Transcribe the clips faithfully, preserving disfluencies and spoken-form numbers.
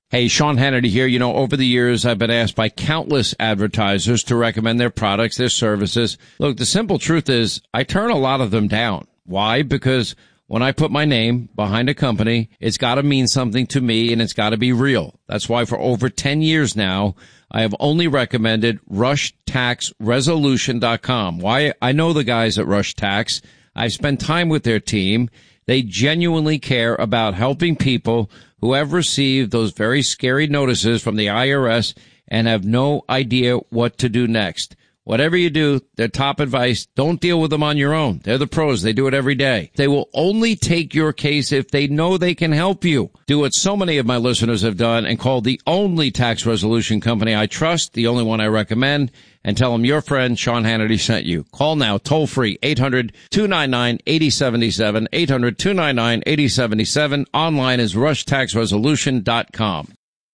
Hey, Sean Hannity here. You know, over the years, I've been asked by countless advertisers to recommend their products, their services. Look, the simple truth is I turn a lot of them down. Why? Because when I put my name behind a company, it's got to mean something to me and it's got to be real. That's why for over ten years now, I have only recommended Rush Tax Resolution dot com. Why? I know the guys at Rush Tax. I've spent time with their team. They genuinely care about helping people who have received those very scary notices from the I R S and have no idea what to do next. Whatever you do, their top advice, don't deal with them on your own. They're the pros. They do it every day. They will only take your case if they know they can help you. Do what so many of my listeners have done and call the only tax resolution company I trust, the only one I recommend, and tell them your friend Sean Hannity sent you. Call now, toll free, eight hundred, two nine nine, eight oh seven seven, eight hundred, two nine nine, eight oh seven seven. Online is rush tax resolution dot com.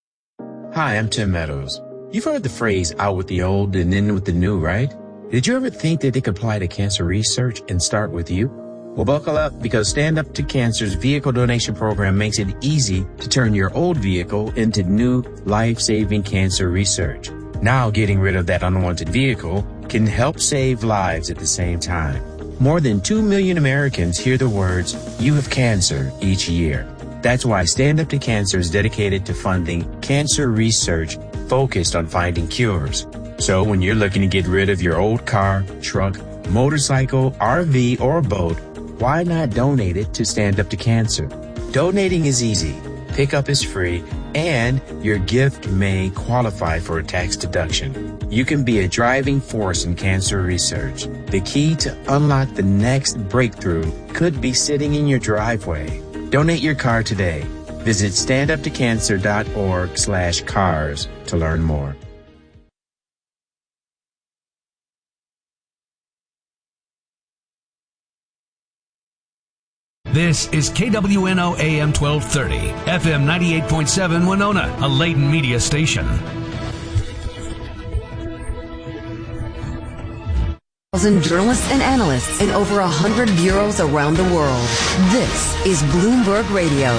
Hi, I'm Tim Meadows. You've heard the phrase out with the old and in with the new, right? Did you ever think that they could apply to cancer research and start with you? Well, buckle up, because Stand Up to Cancer's vehicle donation program makes it easy to turn your old vehicle into new life-saving cancer research. Now, getting rid of that unwanted vehicle can help save lives at the same time. More than two million Americans hear the words, "You have cancer," each year. That's why Stand Up to Cancer is dedicated to funding cancer research focused on finding cures. So when you're looking to get rid of your old car, truck, motorcycle, R V, or boat, why not donate it to Stand Up to Cancer? Donating is easy, pickup is free, and your gift may qualify for a tax deduction. You can be a driving force in cancer research. The key to unlock the next breakthrough could be sitting in your driveway. Donate your car today. Visit stand up to cancer dot org slash cars to learn more. This is K W N O A M twelve thirty, F M ninety-eight point seven Winona, a Layton media station. Journalists and analysts in over a hundred bureaus around the world. This is Bloomberg Radio.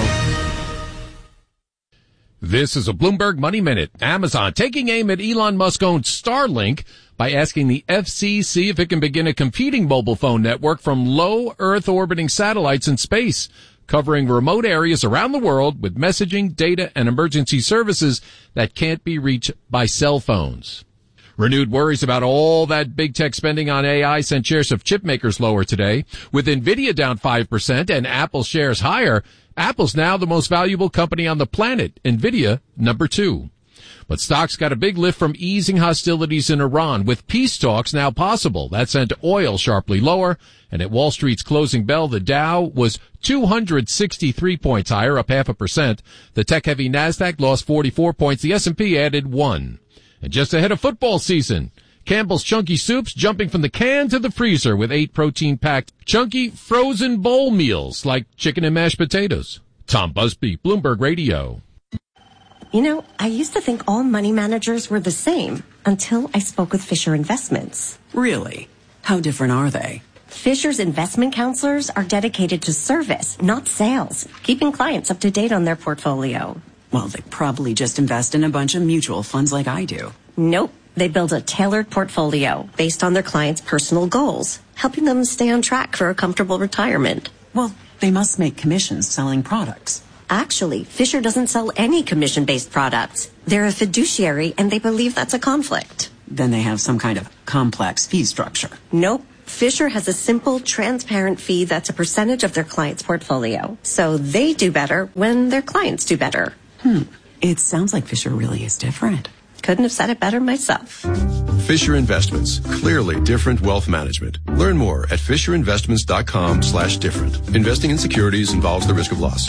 This is a Bloomberg Money Minute. Amazon taking aim at Elon Musk-owned Starlink by asking the F C C if it can begin a competing mobile phone network from low Earth orbiting satellites in space, covering remote areas around the world with messaging, data, and emergency services that can't be reached by cell phones. Renewed worries about all that big tech spending on A I sent shares of chip makers lower today. With Nvidia down five percent and Apple shares higher, Apple's now the most valuable company on the planet, Nvidia number two. But stocks got a big lift from easing hostilities in Iran, with peace talks now possible. That sent oil sharply lower, and at Wall Street's closing bell, the Dow was two hundred sixty-three points higher, up half a percent. The tech-heavy Nasdaq lost forty-four points. The S and P added one. And just ahead of football season, Campbell's Chunky Soups jumping from the can to the freezer with eight protein-packed chunky frozen bowl meals like chicken and mashed potatoes. Tom Busby, Bloomberg Radio. You know, I used to think all money managers were the same until I spoke with Fisher Investments. Really? How different are they? Fisher's investment counselors are dedicated to service, not sales, keeping clients up to date on their portfolio. Well, they probably just invest in a bunch of mutual funds like I do. Nope. They build a tailored portfolio based on their clients' personal goals, helping them stay on track for a comfortable retirement. Well, they must make commissions selling products. Actually, Fisher doesn't sell any commission-based products. They're a fiduciary, and they believe that's a conflict. Then they have some kind of complex fee structure. Nope. Fisher has a simple, transparent fee that's a percentage of their client's portfolio. So they do better when their clients do better. Hmm. It sounds like Fisher really is different. Couldn't have said it better myself. Fisher Investments. Clearly different wealth management. Learn more at fisher investments dot com slash different. Investing in securities involves the risk of loss.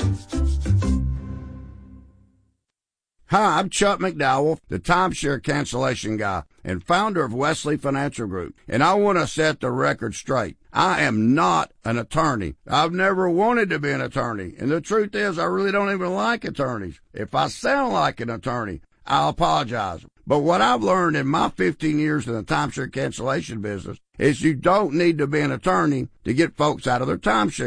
Hi, I'm Chuck McDowell, the timeshare cancellation guy and founder of Wesley Financial Group, and I want to set the record straight. I am not an attorney. I've never wanted to be an attorney, and the truth is I really don't even like attorneys. If I sound like an attorney, I'll apologize. But what I've learned in my fifteen years in the timeshare cancellation business is you don't need to be an attorney to get folks out of their timeshare.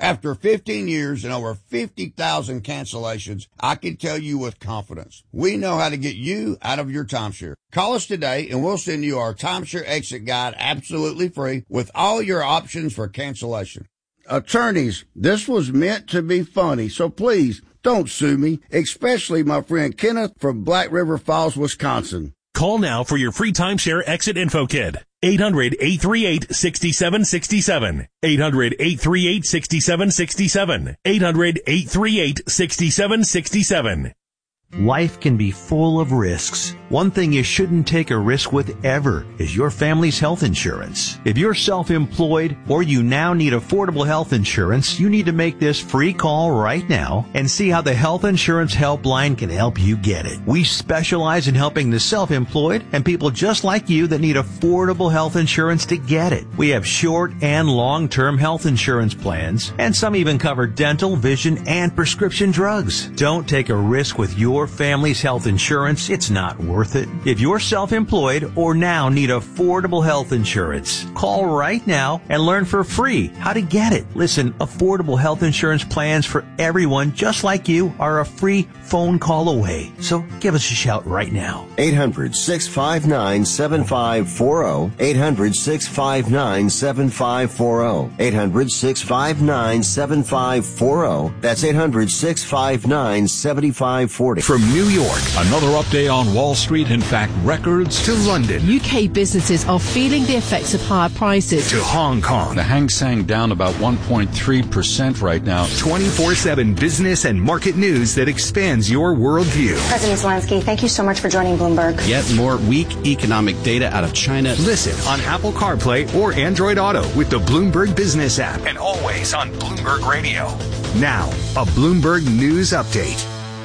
After fifteen years and over fifty thousand cancellations, I can tell you with confidence, we know how to get you out of your timeshare. Call us today and we'll send you our timeshare exit guide absolutely free with all your options for cancellation. Attorneys, this was meant to be funny, so please don't sue me, especially my friend Kenneth from Black River Falls, Wisconsin. Call now for your free timeshare exit info kit. eight hundred, eight three eight, six seven six seven. eight hundred, eight three eight, six seven six seven. eight hundred, eight three eight, six seven six seven. Life can be full of risks. One thing you shouldn't take a risk with ever is your family's health insurance. If you're self-employed or you now need affordable health insurance, you need to make this free call right now and see how the Health Insurance Helpline can help you get it. We specialize in helping the self-employed and people just like you that need affordable health insurance to get it. We have short and long-term health insurance plans, and some even cover dental, vision, and prescription drugs. Don't take a risk with your family's health insurance. It's not worth it. If you're self-employed or now need affordable health insurance, call right now and learn for free how to get it. Listen, affordable health insurance plans for everyone just like you are a free phone call away. So give us a shout right now. eight hundred, six five nine, seven five four zero. eight hundred, six five nine, seven five four zero. eight hundred, six five nine, seven five four zero. That's eight hundred, six five nine, seven five four zero. From New York, another update on Wall Street. In fact, records to London. U K businesses are feeling the effects of higher prices. To Hong Kong. The Hang Seng down about one point three percent right now. twenty-four seven business and market news that expands your worldview. President Zelensky, thank you so much for joining Bloomberg. Yet more weak economic data out of China. Listen on Apple CarPlay or Android Auto with the Bloomberg Business app. And always on Bloomberg Radio. Now, a Bloomberg News Update.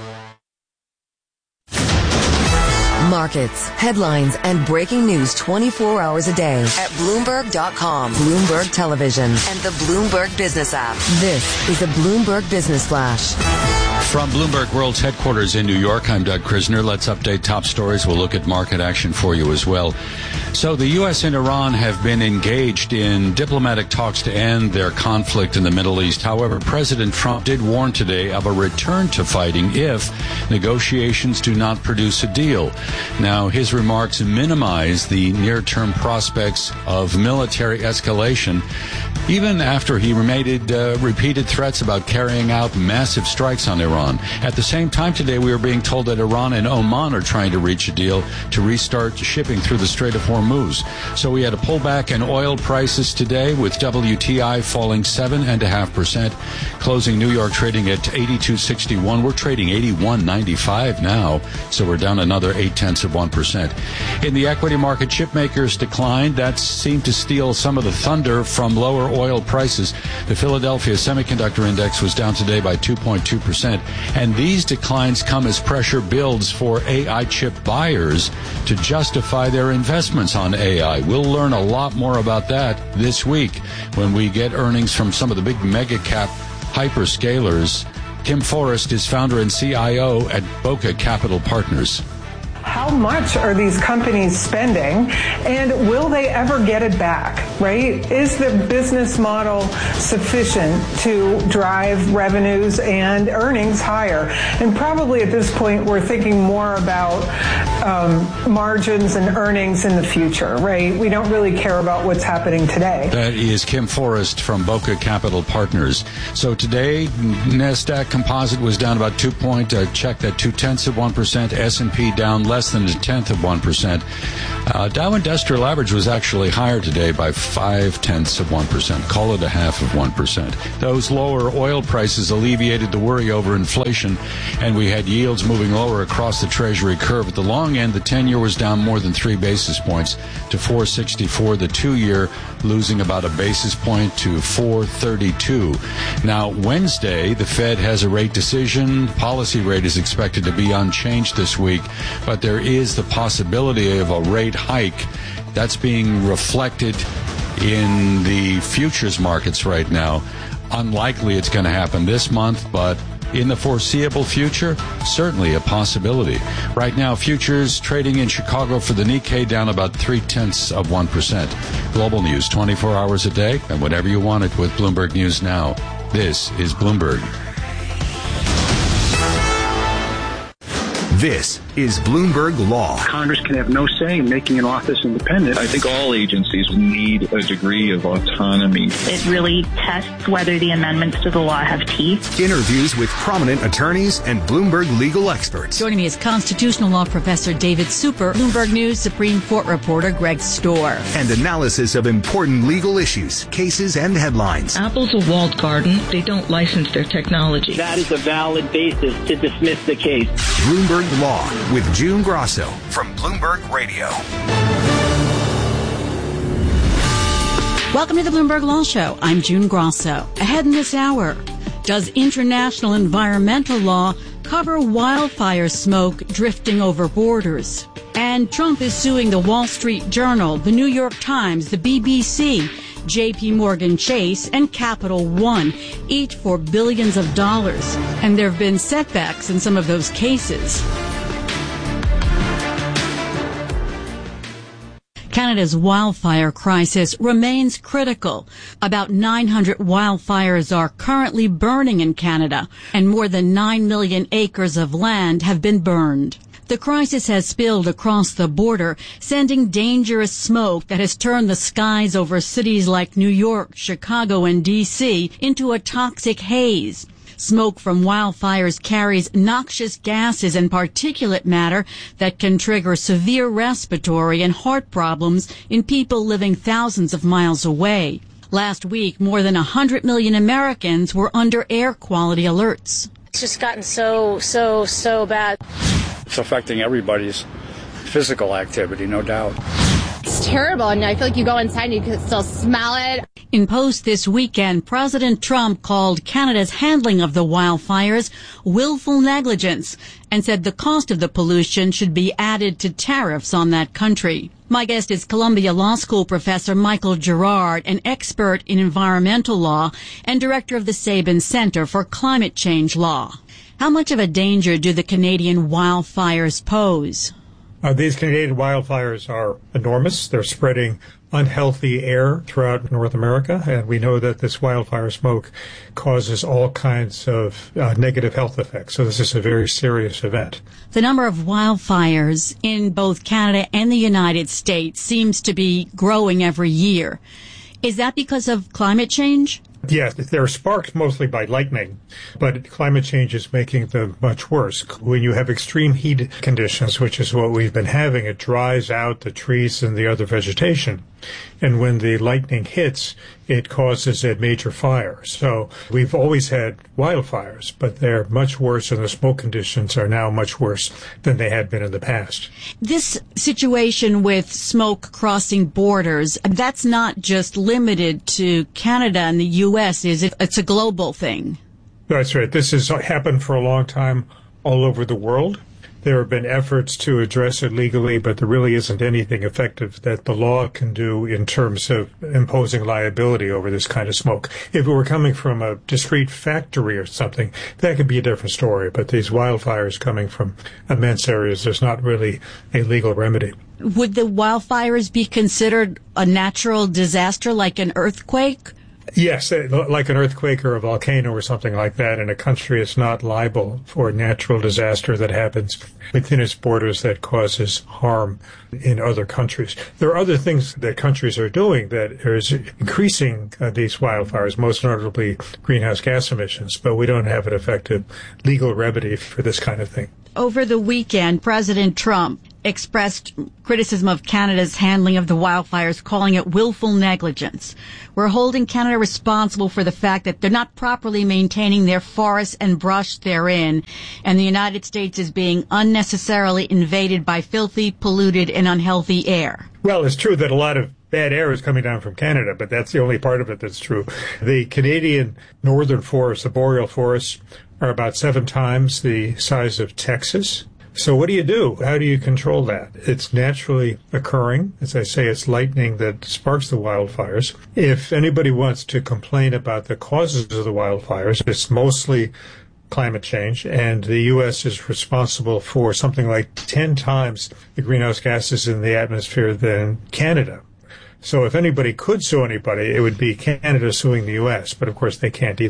Markets, headlines, and breaking news twenty-four hours a day at Bloomberg dot com, Bloomberg Television, and the Bloomberg Business app. This is a Bloomberg Business Flash. From Bloomberg World's headquarters in New York, I'm Doug Krisner. Let's update top stories. We'll look at market action for you as well. So the U S and Iran have been engaged in diplomatic talks to end their conflict in the Middle East. However, President Trump did warn today of a return to fighting if negotiations do not produce a deal. Now, his remarks minimize the near-term prospects of military escalation, even after he made uh, repeated threats about carrying out massive strikes on Iran. At the same time today, we are being told that Iran and Oman are trying to reach a deal to restart shipping through the Strait of Hormuz. So we had a pullback in oil prices today, with W T I falling seven point five percent, closing New York trading at eighty-two sixty-one. We're trading eighty-one ninety-five now, so we're down another eight tenths of one percent. In the equity market, chip makers declined. That seemed to steal some of the thunder from lower oil prices. The Philadelphia Semiconductor Index was down today by two point two percent, and these declines come as pressure builds for A I chip buyers to justify their investments on A I. We'll learn a lot more about that this week when we get earnings from some of the big mega cap hyperscalers. Kim Forrest is founder and C I O at Boca Capital Partners. How much are these companies spending, and will they ever get it back, right? Is the business model sufficient to drive revenues and earnings higher? And probably at this point, we're thinking more about um, margins and earnings in the future, right? We don't really care about what's happening today. That is Kim Forrest from Boca Capital Partners. So today, NASDAQ Composite was down about two point, uh, check that, two tenths of one percent. S and P down less than a tenth of one percent. Uh, Dow Industrial Average was actually higher today by five tenths of one percent. Call it a half of one percent. Those lower oil prices alleviated the worry over inflation, and we had yields moving lower across the Treasury curve. At the long end, the ten-year was down more than three basis points to four sixty-four. The two-year losing about a basis point to four thirty-two. Now, Wednesday, the Fed has a rate decision. Policy rate is expected to be unchanged this week, but there is the possibility of a rate hike. That's being reflected in the futures markets right now. Unlikely it's going to happen this month, but in the foreseeable future, certainly a possibility. Right now, futures trading in Chicago for the Nikkei down about three tenths of one percent. Global news twenty-four hours a day, and whenever you want it with Bloomberg News Now. This is Bloomberg. This is Bloomberg Law. Congress can have no say in making an office independent. I think all agencies need a degree of autonomy. It really tests whether the amendments to the law have teeth. Interviews with prominent attorneys and Bloomberg legal experts. Joining me is constitutional law professor David Super, Bloomberg News Supreme Court reporter Greg Storr. And analysis of important legal issues, cases, and headlines. Apple's a walled garden. They don't license their technology. That is a valid basis to dismiss the case. Bloomberg Law with June Grosso from Bloomberg Radio. Welcome to the Bloomberg Law Show. I'm June Grosso. Ahead in this hour, does international environmental law cover wildfire smoke drifting over borders? And Trump is suing the Wall Street Journal, the New York Times, the B B C, J P Morgan Chase, and Capital One, each for billions of dollars. And there have been setbacks in some of those cases. Canada's wildfire crisis remains critical. About nine hundred wildfires are currently burning in Canada, and more than nine million acres of land have been burned. The crisis has spilled across the border, sending dangerous smoke that has turned the skies over cities like New York, Chicago, and D C into a toxic haze. Smoke from wildfires carries noxious gases and particulate matter that can trigger severe respiratory and heart problems in people living thousands of miles away. Last week, more than one hundred million Americans were under air quality alerts. It's just gotten so, so, so bad. It's affecting everybody's physical activity, no doubt. It's terrible, and I feel like you go inside and you can still smell it. In post this weekend, President Trump called Canada's handling of the wildfires willful negligence and said the cost of the pollution should be added to tariffs on that country. My guest is Columbia Law School professor Michael Girard, an expert in environmental law and director of the Sabin Center for Climate Change Law. How much of a danger do the Canadian wildfires pose? Uh, these Canadian wildfires are enormous. They're spreading unhealthy air throughout North America, and we know that this wildfire smoke causes all kinds of uh, negative health effects. So this is a very serious event. The number of wildfires in both Canada and the United States seems to be growing every year. Is that because of climate change? Yes, they're sparked mostly by lightning, but climate change is making them much worse. When you have extreme heat conditions, which is what we've been having, it dries out the trees and the other vegetation. And when the lightning hits, it causes a major fire. So we've always had wildfires, but they're much worse, and the smoke conditions are now much worse than they had been in the past. This situation with smoke crossing borders, that's not just limited to Canada and the U S, is it? It's a global thing. That's right. This has happened for a long time all over the world. There have been efforts to address it legally, but there really isn't anything effective that the law can do in terms of imposing liability over this kind of smoke. If it were coming from a discrete factory or something, that could be a different story. But these wildfires coming from immense areas, there's not really a legal remedy. Would the wildfires be considered a natural disaster like an earthquake? Yes, like an earthquake or a volcano or something like that, and a country is not liable for a natural disaster that happens within its borders that causes harm in other countries. There are other things that countries are doing that is increasing uh, these wildfires, most notably greenhouse gas emissions, but we don't have an effective legal remedy for this kind of thing. Over the weekend, President Trump expressed criticism of Canada's handling of the wildfires, calling it willful negligence. We're holding Canada responsible for the fact that they're not properly maintaining their forests and brush therein, and the United States is being unnecessarily invaded by filthy, polluted, and unhealthy air. Well, it's true that a lot of bad air is coming down from Canada, but that's the only part of it that's true. The Canadian northern forests, the boreal forests, are about seven times the size of Texas. So what do you do? How do you control that? It's naturally occurring. As I say, it's lightning that sparks the wildfires. If anybody wants to complain about the causes of the wildfires, it's mostly climate change, and the U S is responsible for something like ten times the greenhouse gases in the atmosphere than Canada. So if anybody could sue anybody, it would be Canada suing the U S, but of course they can't either.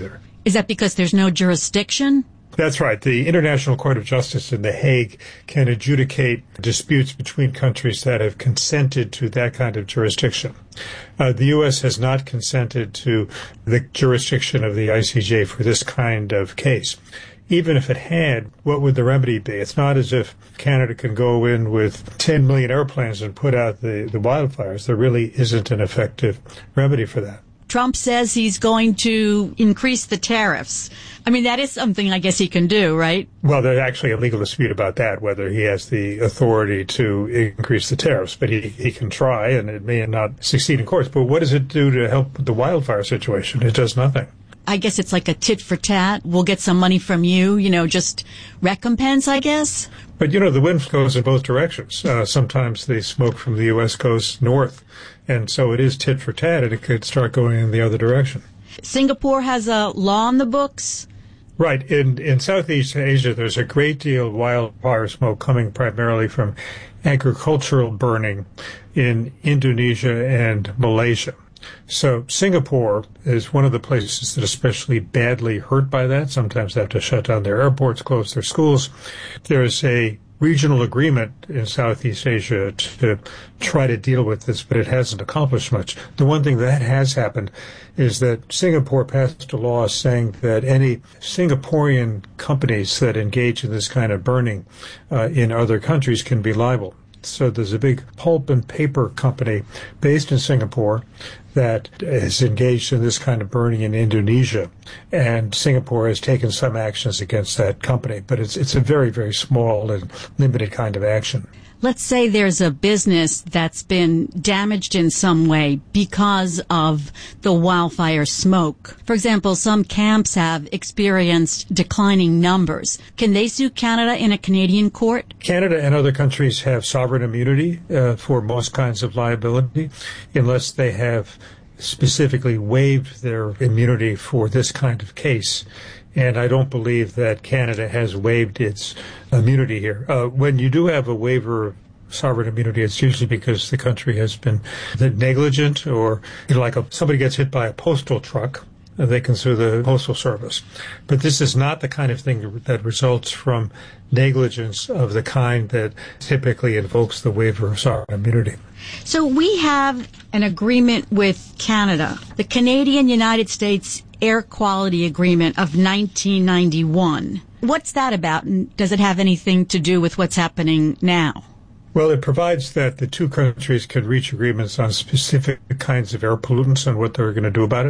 Is that because there's no jurisdiction? That's right. The International Court of Justice in The Hague can adjudicate disputes between countries that have consented to that kind of jurisdiction. Uh, the U S has not consented to the jurisdiction of the I C J for this kind of case. Even if it had, what would the remedy be? It's not as if Canada can go in with ten million airplanes and put out the, the wildfires. There really isn't an effective remedy for that. Trump says he's going to increase the tariffs. I mean, that is something I guess he can do, right? Well, there's actually a legal dispute about that, whether he has the authority to increase the tariffs. But he, he can try, and it may not succeed in court. But what does it do to help the wildfire situation? It does nothing. I guess it's like a tit for tat. We'll get some money from you, you know, just recompense, I guess. But, you know, the wind goes in both directions. Uh, sometimes the smoke from the U S goes north. And so it is tit for tat, and it could start going in the other direction. Singapore has a law on the books? Right. In in Southeast Asia, there's a great deal of wildfire smoke coming primarily from agricultural burning in Indonesia and Malaysia. So Singapore is one of the places that is especially badly hurt by that. Sometimes they have to shut down their airports, close their schools. There's a regional agreement in Southeast Asia to try to deal with this, but it hasn't accomplished much. The one thing that has happened is that Singapore passed a law saying that any Singaporean companies that engage in this kind of burning uh, in other countries can be liable. So there's a big pulp and paper company based in Singapore that is engaged in this kind of burning in Indonesia. And Singapore has taken some actions against that company, but it's it's a very, very small and limited kind of action. Let's say there's a business that's been damaged in some way because of the wildfire smoke. For example, some camps have experienced declining numbers. Can they sue Canada in a Canadian court? Canada and other countries have sovereign immunity uh, for most kinds of liability, unless they have specifically waived their immunity for this kind of case. And I don't believe that Canada has waived its immunity here. Uh, when you do have a waiver of sovereign immunity, it's usually because the country has been negligent, or you know, like a, somebody gets hit by a postal truck, and they can sue the Postal Service. But this is not the kind of thing that results from negligence of the kind that typically invokes the waiver of sovereign immunity. So we have an agreement with Canada, the Canadian-United States Air Quality Agreement of nineteen ninety-one. What's that about, and does it have anything to do with what's happening now? Well, it provides that the two countries can reach agreements on specific kinds of air pollutants and what they're going to do about it.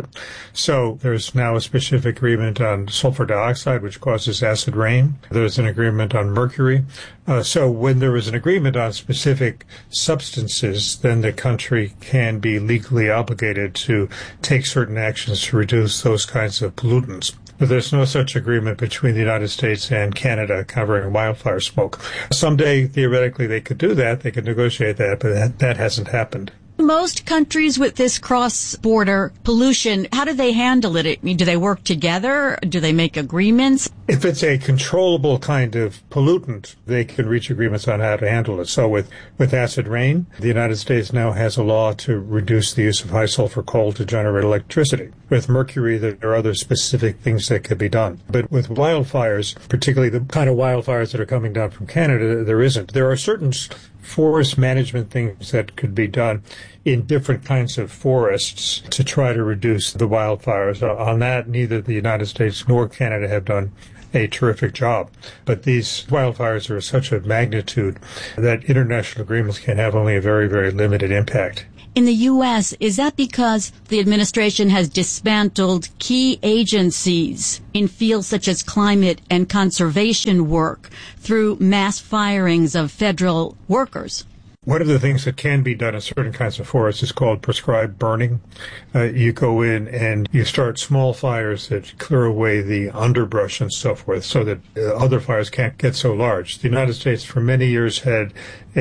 So there's now a specific agreement on sulfur dioxide, which causes acid rain. There's an agreement on mercury. Uh, so when there is an agreement on specific substances, then the country can be legally obligated to take certain actions to reduce those kinds of pollutants. But there's no such agreement between the United States and Canada covering wildfire smoke. Someday, theoretically, they could do that. They could negotiate that, but that, that hasn't happened. Most countries with this cross-border pollution, how do they handle it? I mean, do they work together? Do they make agreements? If it's a controllable kind of pollutant, they can reach agreements on how to handle it. So with, with acid rain, the United States now has a law to reduce the use of high sulfur coal to generate electricity. With mercury, there are other specific things that could be done. But with wildfires, particularly the kind of wildfires that are coming down from Canada, there isn't. There are certain forest management things that could be done in different kinds of forests to try to reduce the wildfires. On that, neither the United States nor Canada have done a terrific job. But these wildfires are such a magnitude that international agreements can have only a very, very limited impact. In the U S, is that because the administration has dismantled key agencies in fields such as climate and conservation work through mass firings of federal workers? One of the things that can be done in certain kinds of forests is called prescribed burning. Uh, you go in and you start small fires that clear away the underbrush and so forth so that uh, other fires can't get so large. The United States for many years had a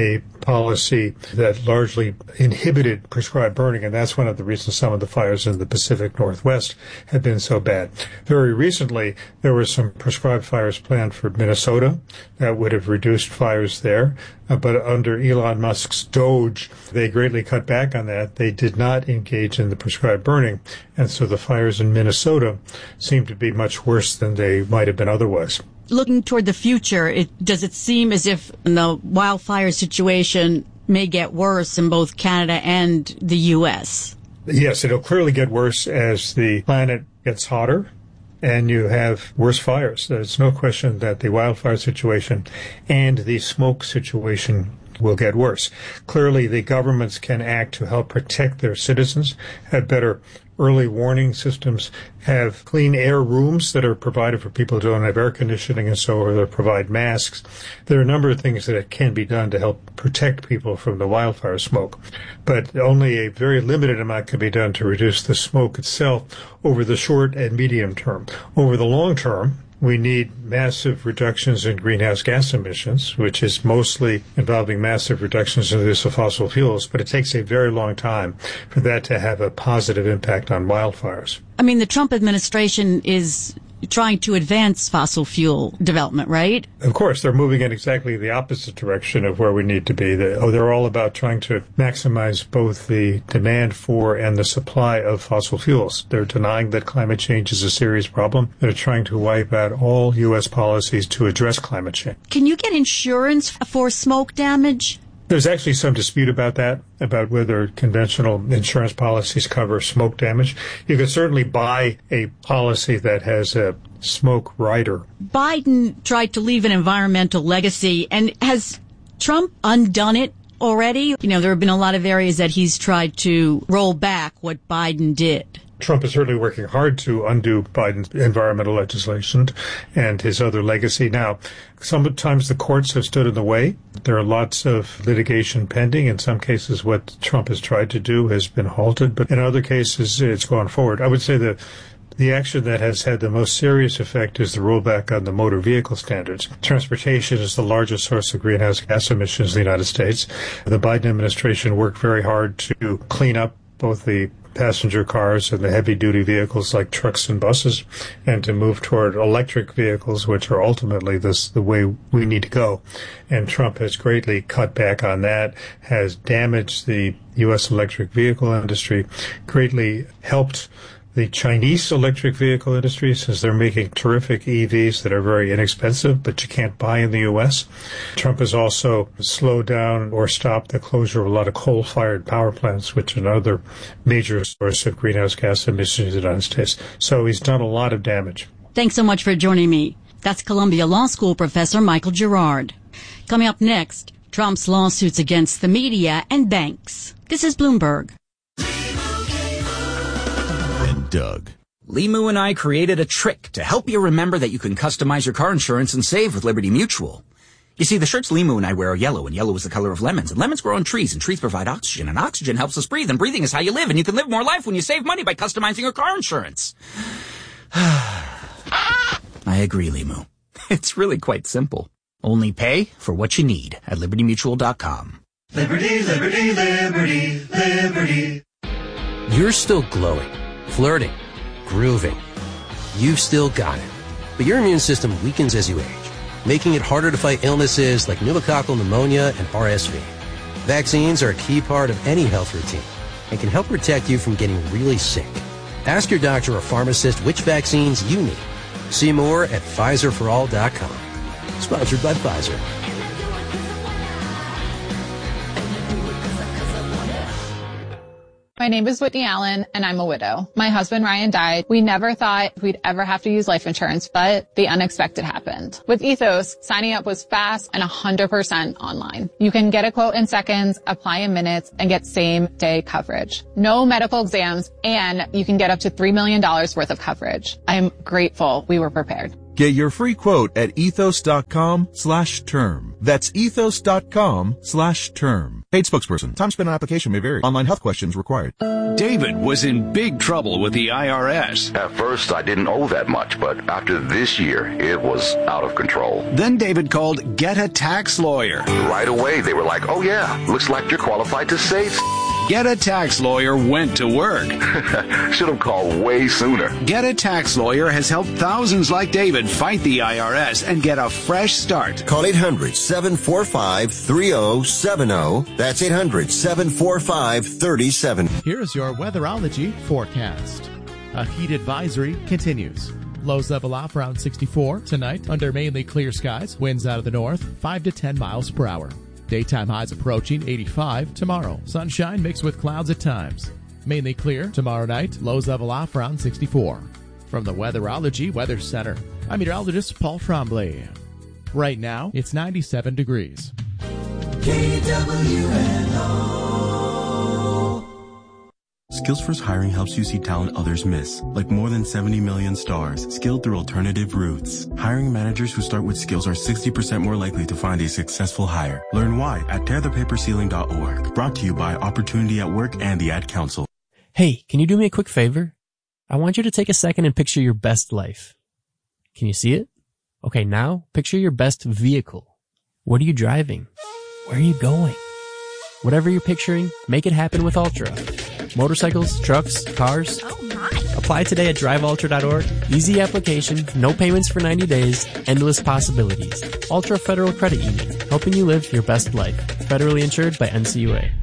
policy that largely inhibited prescribed burning, and that's one of the reasons some of the fires in the Pacific Northwest have been so bad. Very recently, there were some prescribed fires planned for Minnesota that would have reduced fires there, uh, but under Elon Musk's Doge, they greatly cut back on that. They did not engage in the prescribed burning, and so the fires in Minnesota seem to be much worse than they might have been otherwise. Looking toward the future, it, does it seem as if the wildfire situation may get worse in both Canada and the U S? Yes, it'll clearly get worse as the planet gets hotter and you have worse fires. There's no question that the wildfire situation and the smoke situation will get worse. Clearly, the governments can act to help protect their citizens, have better early warning systems, have clean air rooms that are provided for people who don't have air conditioning and so on, or provide masks. There are a number of things that can be done to help protect people from the wildfire smoke, but only a very limited amount can be done to reduce the smoke itself over the short and medium term. Over the long term, we need massive reductions in greenhouse gas emissions, which is mostly involving massive reductions in the use of fossil fuels, but it takes a very long time for that to have a positive impact on wildfires. I mean, the Trump administration is trying to advance fossil fuel development, right? Of course, they're moving in exactly the opposite direction of where we need to be. They, oh, they're all about trying to maximize both the demand for and the supply of fossil fuels. They're denying that climate change is a serious problem. They're trying to wipe out all U S policies to address climate change. Can you get insurance for smoke damage? There's actually some dispute about that, about whether conventional insurance policies cover smoke damage. You could certainly buy a policy that has a smoke rider. Biden tried to leave an environmental legacy, and has Trump undone it already? You know, there have been a lot of areas that he's tried to roll back what Biden did. Trump is certainly working hard to undo Biden's environmental legislation and his other legacy. Now, sometimes the courts have stood in the way. There are lots of litigation pending. In some cases, what Trump has tried to do has been halted, but in other cases, it's gone forward. I would say that the action that has had the most serious effect is the rollback on the motor vehicle standards. Transportation is the largest source of greenhouse gas emissions in the United States. The Biden administration worked very hard to clean up both the passenger cars and the heavy-duty vehicles like trucks and buses, and to move toward electric vehicles, which are ultimately this, the way we need to go. And Trump has greatly cut back on that, has damaged the U S electric vehicle industry, greatly helped the Chinese electric vehicle industry, since they're making terrific E Vs that are very inexpensive, but you can't buy in the U S. Trump has also slowed down or stopped the closure of a lot of coal-fired power plants, which are another major source of greenhouse gas emissions in the United States. So he's done a lot of damage. Thanks so much for joining me. That's Columbia Law School professor Michael Girard. Coming up next, Trump's lawsuits against the media and banks. This is Bloomberg. Doug. Limu and I created a trick to help you remember that you can customize your car insurance and save with Liberty Mutual. You see, the shirts Limu and I wear are yellow, and yellow is the color of lemons, and lemons grow on trees, and trees provide oxygen, and oxygen helps us breathe, and breathing is how you live, and you can live more life when you save money by customizing your car insurance. I agree, Limu. It's really quite simple. Only pay for what you need at liberty mutual dot com. Liberty, liberty, liberty, liberty. You're still glowing, flirting, grooving. You've still got it. But your immune system weakens as you age, making it harder to fight illnesses like pneumococcal pneumonia and R S V. Vaccines are a key part of any health routine and can help protect you from getting really sick. Ask your doctor or pharmacist which vaccines you need. See more at Pfizer for all dot com. Sponsored by Pfizer. My name is Whitney Allen, and I'm a widow. My husband, Ryan, died. We never thought we'd ever have to use life insurance, but the unexpected happened. With Ethos, signing up was fast and one hundred percent online. You can get a quote in seconds, apply in minutes, and get same-day coverage. No medical exams, and you can get up to three million dollars worth of coverage. I'm grateful we were prepared. Get your free quote at ethos.com slash term. That's ethos.com slash term. Paid spokesperson. Time spent on application may vary. Online health questions required. David was in big trouble with the I R S. At first, I didn't owe that much, but after this year, it was out of control. Then David called Get a Tax Lawyer. Right away, they were like, oh yeah, looks like you're qualified to save. Get a Tax Lawyer went to work. Should have called way sooner. Get a Tax Lawyer has helped thousands like David fight the I R S and get a fresh start. Call eight hundred, seven four five, three oh seven oh. That's eight hundred, seven four five, three oh seven oh. Here's your weatherology forecast. A heat advisory continues. Lows level off around sixty-four tonight under mainly clear skies. Winds out of the north, five to ten miles per hour. Daytime highs approaching eighty-five tomorrow. Sunshine mixed with clouds at times. Mainly clear tomorrow night. Lows level off around sixty-four. From the Weatherology Weather Center, I'm meteorologist Paul Trombley. Right now, it's ninety-seven degrees. K W N O. SkillsFirst hiring helps you see talent others miss, like more than seventy million stars, skilled through alternative routes. Hiring managers who start with skills are sixty percent more likely to find a successful hire. Learn why at tear the paper ceiling dot org. Brought to you by Opportunity at Work and the Ad Council. Hey, can you do me a quick favor? I want you to take a second and picture your best life. Can you see it? Okay, now picture your best vehicle. What are you driving? Where are you going? Whatever you're picturing, make it happen with Ultra. Motorcycles, trucks, cars. Oh my! Apply today at drive ultra dot org. Easy application, no payments for ninety days, endless possibilities. Ultra Federal Credit Union, helping you live your best life. Federally insured by N C U A.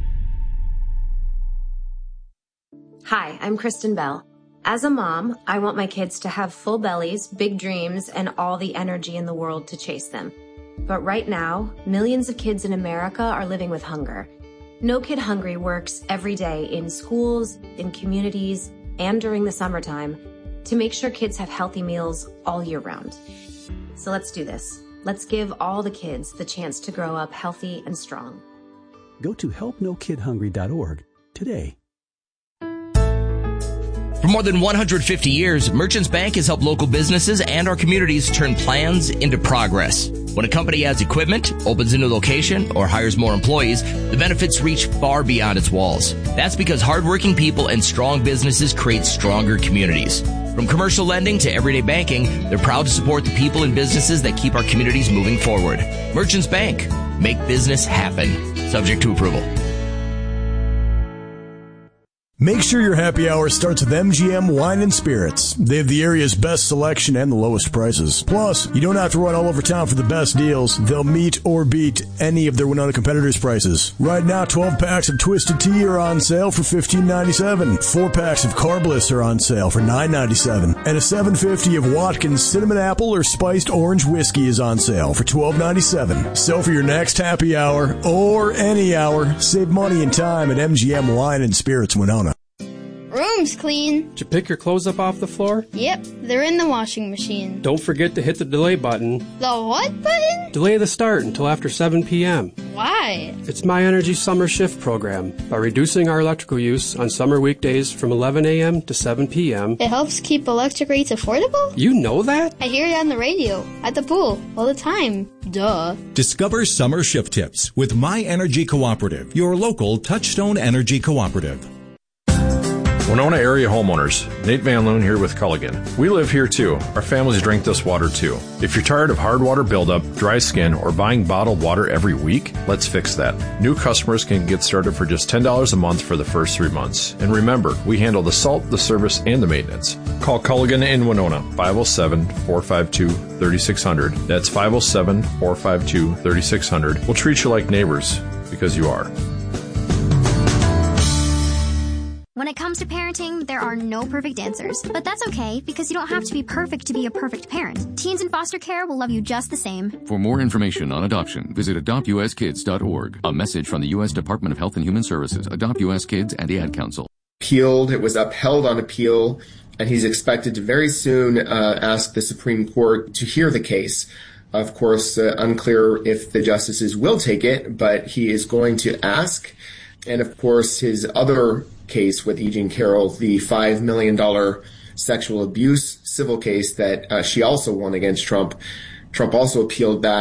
Hi, I'm Kristen Bell. As a mom, I want my kids to have full bellies, big dreams, and all the energy in the world to chase them. But right now, millions of kids in America are living with hunger. No Kid Hungry works every day in schools, in communities, and during the summertime to make sure kids have healthy meals all year round. So let's do this. Let's give all the kids the chance to grow up healthy and strong. Go to help no kid hungry dot org today. For more than one hundred fifty years, Merchants Bank has helped local businesses and our communities turn plans into progress. When a company adds equipment, opens a new location, or hires more employees, the benefits reach far beyond its walls. That's because hardworking people and strong businesses create stronger communities. From commercial lending to everyday banking, they're proud to support the people and businesses that keep our communities moving forward. Merchants Bank. Make business happen. Subject to approval. Make sure your happy hour starts with M G M Wine and Spirits. They have the area's best selection and the lowest prices. Plus, you don't have to run all over town for the best deals. They'll meet or beat any of their Winona competitors' prices. Right now, twelve packs of Twisted Tea are on sale for fifteen ninety-seven. Four packs of Carbliss are on sale for nine ninety-seven. And a seven fifty of Watkins Cinnamon Apple or Spiced Orange Whiskey is on sale for twelve ninety-seven. So for your next happy hour, or any hour, save money and time at M G M Wine and Spirits Winona. Room's clean. Did you pick your clothes up off the floor? Yep, they're in the washing machine. Don't forget to hit the delay button. The what button? Delay the start until after seven p.m. Why? It's My Energy Summer Shift program. By reducing our electrical use on summer weekdays from eleven a.m. to seven p.m. It helps keep electric rates affordable? You know that? I hear it on the radio, at the pool, all the time. Duh. Discover summer shift tips with My Energy Cooperative, your local Touchstone Energy Cooperative. Winona area homeowners, Nate Van Loon here with Culligan. We live here too. Our families drink this water too. If you're tired of hard water buildup, dry skin, or buying bottled water every week, let's fix that. New customers can get started for just ten dollars a month for the first three months. And remember, we handle the salt, the service, and the maintenance. Call Culligan in Winona, five oh seven, four five two, three six zero zero. That's five oh seven, four five two, three six zero zero. We'll treat you like neighbors, because you are. When it comes to parenting, there are no perfect answers. But that's okay, because you don't have to be perfect to be a perfect parent. Teens in foster care will love you just the same. For more information on adoption, visit adopt u s kids dot org. A message from the U S Department of Health and Human Services, Adopt U S Kids, and the Ad Council. Appealed, it was upheld on appeal, and he's expected to very soon uh, ask the Supreme Court to hear the case. Of course, uh, unclear if the justices will take it, but he is going to ask. And of course, his other case with E. Jean Carroll, the five million dollars sexual abuse civil case that uh, she also won against Trump. Trump also appealed that.